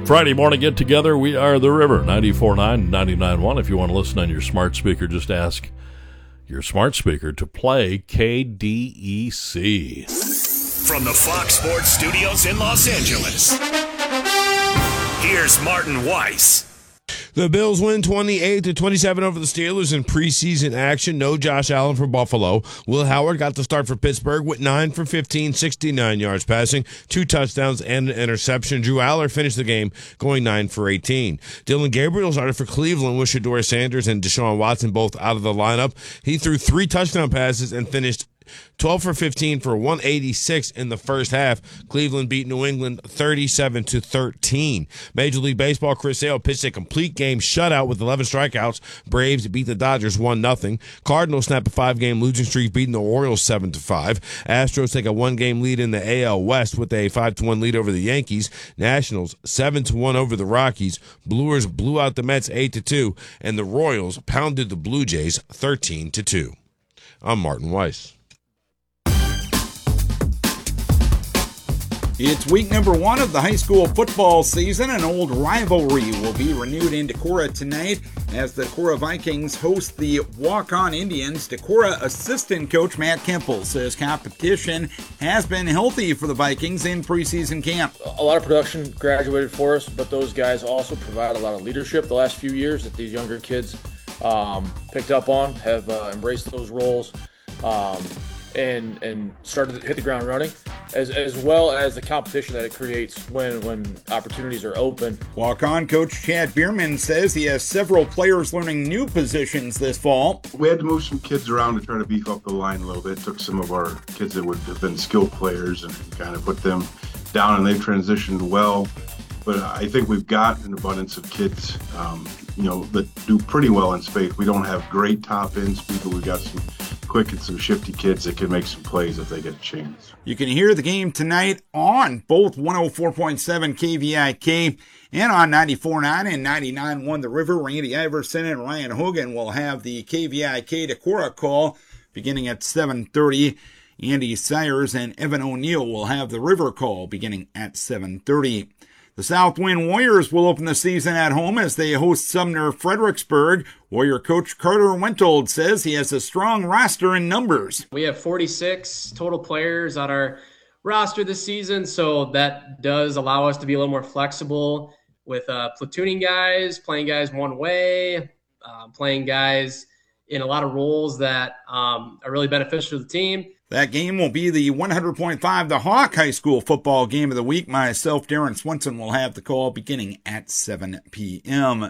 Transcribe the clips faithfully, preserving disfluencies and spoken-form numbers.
Friday morning get together. We are The River, ninety-four point nine, ninety-nine point one. If you want to listen on your smart speaker, just ask your smart speaker to play K D E C. From the Fox Sports Studios in Los Angeles, here's Martin Weiss. The Bills win twenty-eight to twenty-seven over the Steelers in preseason action. No Josh Allen for Buffalo. Will Howard got the start for Pittsburgh with nine for fifteen, sixty-nine yards passing, two touchdowns and an interception. Drew Aller finished the game going nine for eighteen. Dylan Gabriel started for Cleveland with Shedeur Sanders and Deshaun Watson both out of the lineup. He threw three touchdown passes and finished twelve for fifteen for one eighty-six in the first half. Cleveland beat New England thirty-seven to thirteen. Major League Baseball, Chris Sale pitched a complete game shutout with eleven strikeouts. Braves beat the Dodgers one nothing. Cardinals snap a five-game losing streak, beating the Orioles seven to five. Astros take a one-game lead in the A L West with a five to one lead over the Yankees. Nationals seven to one over the Rockies. Brewers blew out the Mets eight to two, and the Royals pounded the Blue Jays thirteen to two. I'm Martin Weiss. It's week number one of the high school football season. An old rivalry will be renewed in Decorah tonight as the Decorah Vikings host the Walk-On Indians. Decorah assistant coach Matt Kemple says competition has been healthy for the Vikings in preseason camp. A lot of production graduated for us, but those guys also provide a lot of leadership the last few years that these younger kids um, picked up on, have uh, embraced those roles. Um, and and started to hit the ground running, as as well as the competition that it creates when, when opportunities are open. Walk-on coach Chad Bierman says he has several players learning new positions this fall. We had to move some kids around to try to beef up the line a little bit. Took some of our kids that would have been skilled players and kind of put them down, and they've transitioned well. But I think we've got an abundance of kids, um, you know, that do pretty well in space. We don't have great top end speed, but we've got some quick and some shifty kids that can make some plays if they get a chance. You can hear the game tonight on both one oh four point seven K V I K and on ninety-four point nine and ninety-nine point one The River. Randy Iverson and Ryan Hogan will have the K V I K Decorah call beginning at seven thirty. Andy Sayers and Evan O'Neill will have the River call beginning at seven thirty. The Southwind Warriors will open the season at home as they host Sumner Fredericksburg. Warrior coach Carter Wentold says he has a strong roster in numbers. We have forty-six total players on our roster this season, so that does allow us to be a little more flexible with uh, platooning guys, playing guys one way, uh, playing guys in a lot of roles that um, are really beneficial to the team. That game will be the one hundred point five The Hawk High School football game of the week. Myself, Darren Swenson, will have the call beginning at seven p.m.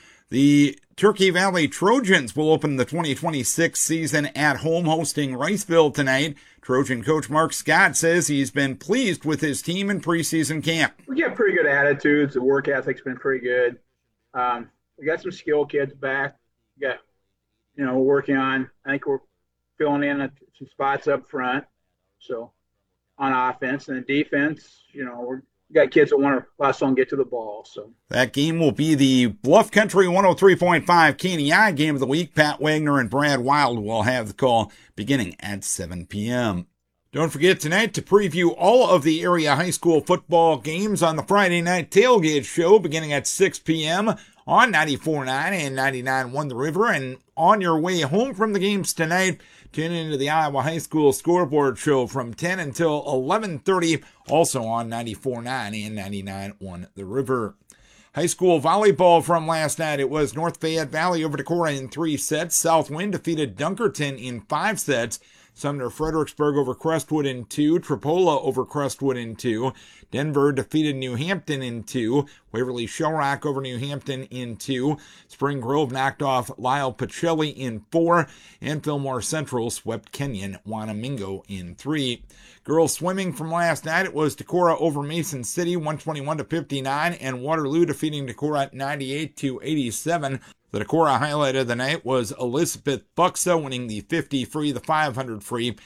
The Turkey Valley Trojans will open the twenty twenty-six season at home hosting Riceville tonight. Trojan coach Mark Scott says he's been pleased with his team in preseason camp. We got pretty good attitudes. The work ethic's been pretty good. Um, we got some skill kids back. We got, you know, we're working on, I think we're filling in a, some spots up front. So on offense and defense, you know, we're, we got kids that want to hustle and get to the ball. So that game will be the Bluff Country one oh three point five K N E I game of the week. Pat Wagner and Brad Wild will have the call beginning at seven p.m. Don't forget tonight to preview all of the area high school football games on the Friday night tailgate show beginning at six p.m. on ninety-four point nine and ninety-nine point one The River. And on your way home from the games tonight, tune into the Iowa High School Scoreboard Show from ten until eleven thirty, also on ninety-four point nine and ninety-nine point one The River. High school volleyball from last night. It was North Fayette Valley over Decorah in three sets. Southwind defeated Dunkerton in five sets. Sumner Fredericksburg over Crestwood in two. Tripola over Crestwood in two. Denver defeated New Hampton in two. Waverly Shellrock over New Hampton in two. Spring Grove knocked off Lyle Pacelli in four. And Fillmore Central swept Kenyon Wanamingo in three. Girls swimming from last night. It was Decorah over Mason City one twenty-one to fifty-nine. And Waterloo defeating Decorah ninety-eight to eighty-seven. The Decorah highlight of the night was Elizabeth Buxa winning the fifty free, the five hundred free,